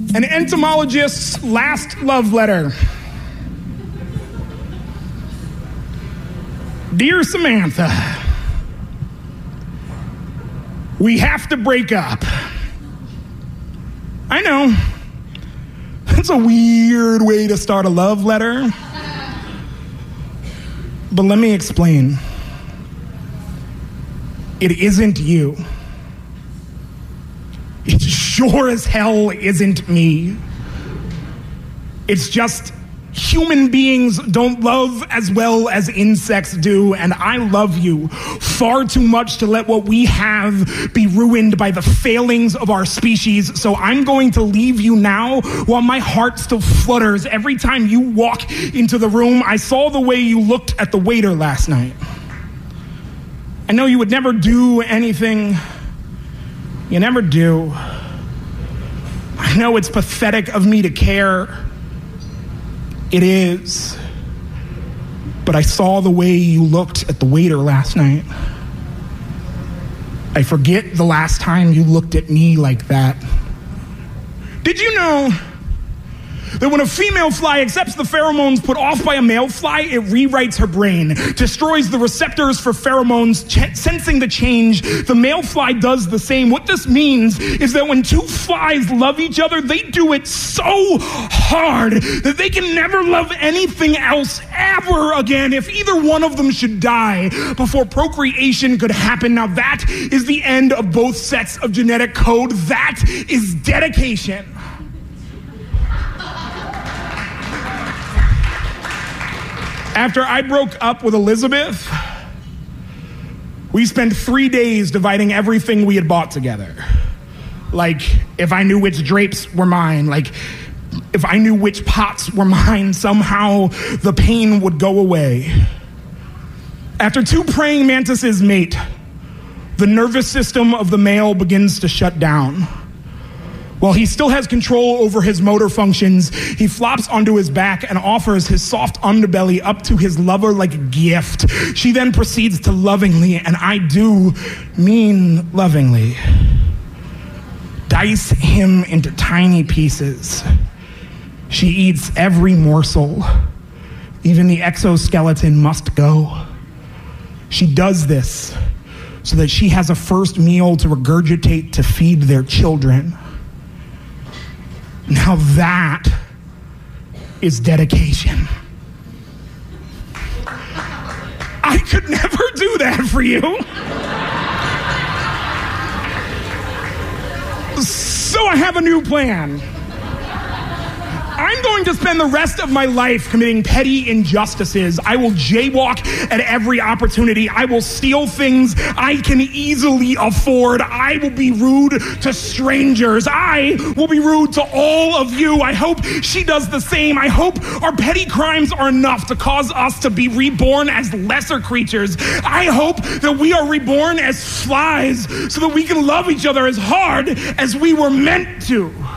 An entomologist's last love letter. Dear Samantha, we have to break up. I know, that's a weird way to start a love letter. But let me explain. It isn't you. It sure as hell isn't me. It's just human beings don't love as well as insects do, and I love you far too much to let what we have be ruined by the failings of our species. So I'm going to leave you now while my heart still flutters every time you walk into the room. I saw the way you looked at the waiter last night. I know you would never do anything. You never do. I know it's pathetic of me to care. It is. But I saw the way you looked at the waiter last night. I forget the last time you looked at me like that. Did you know that when a female fly accepts the pheromones put off by a male fly, it rewrites her brain, destroys the receptors for pheromones, sensing the change? The male fly does the same. What this means is that when two flies love each other, they do it so hard that they can never love anything else ever again if either one of them should die before procreation could happen. Now that is the end of both sets of genetic code. That is dedication. After I broke up with Elizabeth, we spent 3 days dividing everything we had bought together. Like, if I knew which drapes were mine, like, if I knew which pots were mine, somehow the pain would go away. After 2 praying mantises mate, the nervous system of the male begins to shut down. While he still has control over his motor functions, he flops onto his back and offers his soft underbelly up to his lover like a gift. She then proceeds to lovingly, and I do mean lovingly, dice him into tiny pieces. She eats every morsel. Even the exoskeleton must go. She does this so that she has a first meal to regurgitate to feed their children. Now that is dedication. I could never do that for you. So I have a new plan. I'm going to spend the rest of my life committing petty injustices. I will jaywalk at every opportunity. I will steal things I can easily afford. I will be rude to strangers. I will be rude to all of you. I hope she does the same. I hope our petty crimes are enough to cause us to be reborn as lesser creatures. I hope that we are reborn as flies so that we can love each other as hard as we were meant to.